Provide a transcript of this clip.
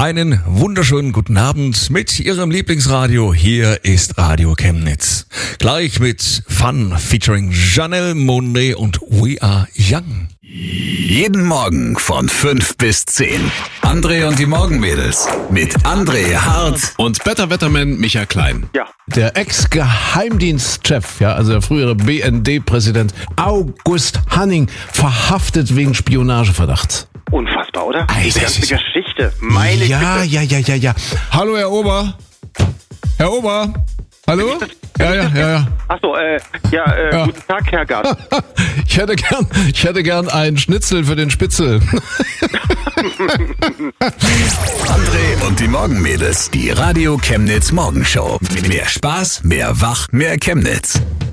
Einen wunderschönen guten Abend mit Ihrem Lieblingsradio. Hier ist Radio Chemnitz. Gleich mit Fun featuring Janelle Monáe und We Are Young. Jeden Morgen von 5 bis 10. André und die Morgenmädels mit André Hart und Better Wetterman Michael Klein. Ja. Der Ex-Geheimdienstchef, also der frühere BND-Präsident August Hanning, verhaftet wegen Spionageverdachts. Unfassbar, oder? Ei, Die das ganze ist- Geschichte. Meine Güte. Ja. Hallo, Herr Ober. Herr Ober. Hallo? Ja. Achso, Ja. guten Tag, Herr Gast. Ich hätte gern einen Schnitzel für den Spitzel. André und die Morgenmädels. Die Radio Chemnitz Morgenshow. Mehr Spaß, mehr Wach, mehr Chemnitz.